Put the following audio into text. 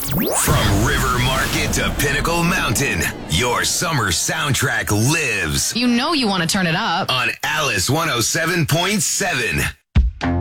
From River Market to Pinnacle Mountain, your summer soundtrack lives You know you want to turn it up. on Alice 107.7.